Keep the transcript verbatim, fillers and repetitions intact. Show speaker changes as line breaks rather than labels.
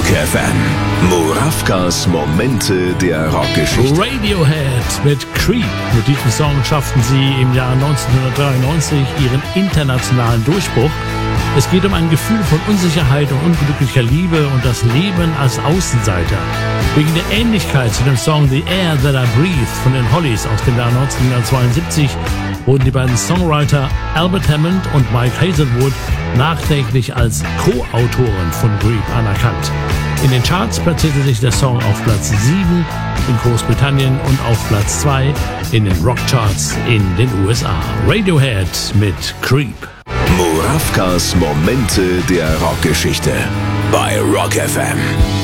Rock F M. Murawkas Momente der Rockgeschichte.
Radiohead mit Creep. Mit diesem Song schafften sie im Jahr neunzehnhundertdreiundneunzig ihren internationalen Durchbruch. Es geht um ein Gefühl von Unsicherheit und unglücklicher Liebe und das Leben als Außenseiter. Wegen der Ähnlichkeit zu dem Song The Air That I Breathe von den Hollies aus dem Jahr neunzehnhundertzweiundsiebzig wurden die beiden Songwriter Albert Hammond und Mike Hazelwood nachträglich als Co-Autoren von Creep anerkannt. In den Charts platzierte sich der Song auf Platz sieben in Großbritannien und auf Platz zwei in den Rockcharts in den U S A. Radiohead mit Creep.
Murawkas Momente der Rockgeschichte bei Rock F M.